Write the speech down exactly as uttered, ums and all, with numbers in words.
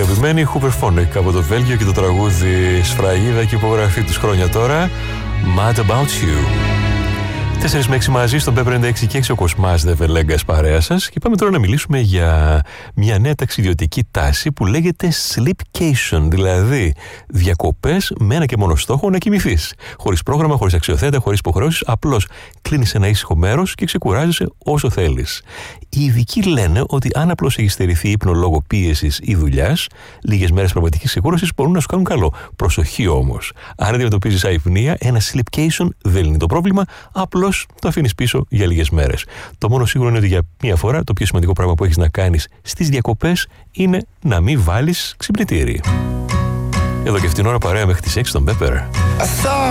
αγαπημένοι Hooverphonic από το Βέλγιο και το τραγούδι Σφραγίδα και υπογραφή τους χρόνια τώρα, Mad About You. τέσσερα με έξι μαζί στον Pepper ενενήντα έξι και έξι ο Κοσμάς Δε Βελέγκας παρέα σας και πάμε τώρα να μιλήσουμε για μια νέα ταξιδιωτική τάση που λέγεται sleepcation, δηλαδή διακοπές με ένα και μόνο στόχο να κοιμηθείς. Χωρίς πρόγραμμα, χωρίς αξιοθέατα, χωρίς υποχρεώσεις, απλώς κλείνεις ένα ήσυχο μέρος και ξεκουράζεσαι όσο θέλεις. Οι ειδικοί λένε ότι αν απλώς έχεις στερηθεί ύπνο λόγω πίεσης ή δουλειάς, λίγες μέρες πραγματικής ξεκούρασης μπορούν να σου κάνουν καλό. Προσοχή όμως. Αν αντιμετωπίζεις αϊπνία, ένα sleepcation δεν είναι το πρόβλημα, απλώς το αφήνεις πίσω για λίγες μέρες. Το μόνο σίγουρο είναι ότι για μία φορά το πιο σημαντικό πράγμα που έχεις να κάνεις στις διακοπές είναι να μην βάλεις ξυπνητήρι. Εδώ και αυτήν την ώρα παρέα μέχρι τις έξι στον Pepper.